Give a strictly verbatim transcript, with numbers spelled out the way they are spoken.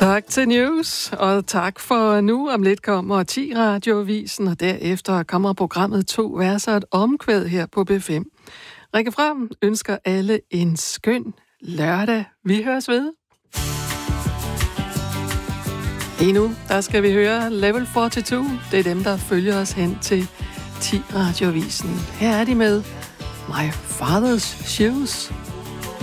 Tak til News, og tak for nu. Om lidt kommer ti Radioavisen, og derefter kommer programmet To Verser og et omkvæd her på B fem. Rikke Frem ønsker alle en skøn lørdag. Vi høres ved. Lige nu, der skal vi høre Level fireogfyrre. Det er dem, der følger os hen til ti Radioavisen. Her er de med My Father's Shoes.